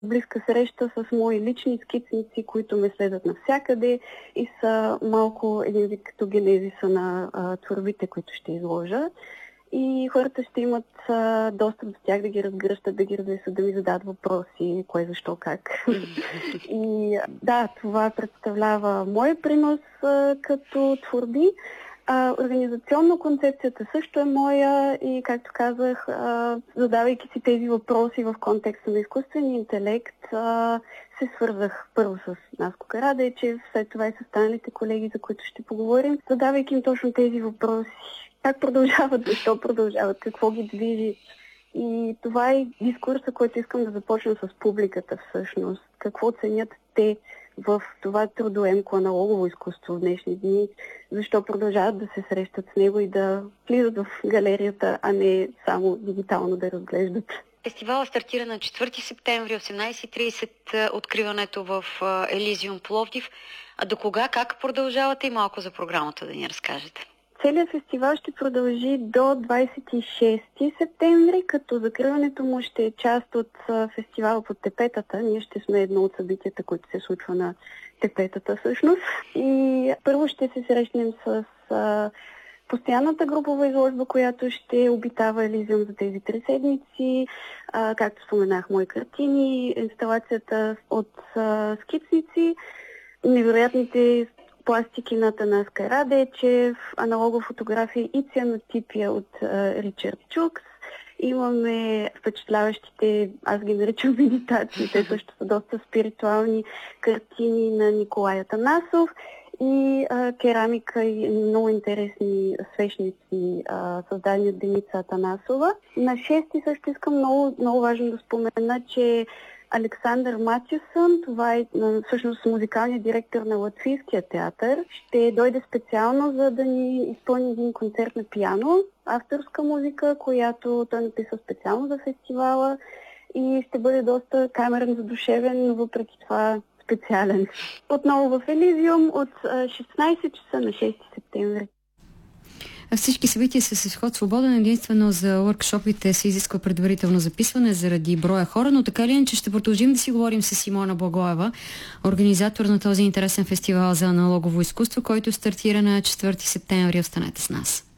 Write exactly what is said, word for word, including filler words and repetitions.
близка среща с мои лични скицници, които ме следват навсякъде и са малко един вид като генезиса на а, творбите, които ще изложа. И хората ще имат а, достъп до тях да ги разгръщат, да ги развесат, да ми зададат въпроси, кое, защо, как. И да, това представлява моя принос а, като творби. А, организационно концепцията също е моя и, както казах, а, задавайки си тези въпроси в контекста на изкуствения интелект, а, се свързах първо с Наско Карадайчев, след това и с останалите колеги, за които ще поговорим, задавайки им точно тези въпроси. Как продължават, защо продължават, какво ги движи. И това е дискурса, който искам да започна с публиката всъщност. Какво ценят те в това трудоемко аналогово изкуство в днешни дни, защо продължават да се срещат с него и да влизат в галерията, а не само дигитално да разглеждат. Фестивалът стартира на четвърти септември, осемнайсет и трийсет откриването в Елизиум Пловдив. А до кога, как продължавате и малко за програмата да ни разкажете? Целият фестивал ще продължи до двайсет и шести септември, като закриването му ще е част от фестивала под тепетата. Ние ще сме едно от събитията, които се случва на тепетата всъщност. И първо ще се срещнем с а, постоянната групова изложба, която ще обитава Елизиум за тези три седмици. А, както споменах, мои картини, инсталацията от а, скицници, невероятните пластики на Атанас Карадайчев, аналогова фотография и цианотипия от а, Ричард Чукс. Имаме впечатляващите, аз ги наричам медитации, те също са доста спиритуални картини на Николай Атанасов и а, керамика и много интересни свещници, а, създадени от Деница Атанасова. На шести също искам много, много важно да спомена, че Александър Матюсън, това е всъщност музикалният директор на Латвийския театър, ще дойде специално за да ни изпълни един концерт на пиано, авторска музика, която той написа специално за фестивала и ще бъде доста камерен, задушевен, но въпреки това специален. Отново в Елизиум от шестнайсет часа на шести септември. Всички събития са с изход свободен, единствено за уъркшопите се изисква предварително записване заради броя хора, но така ли иначе ще продължим да си говорим с Симона Благоева, организатор на този интересен фестивал за аналогово изкуство, който стартира на четвърти септември. Останете с нас.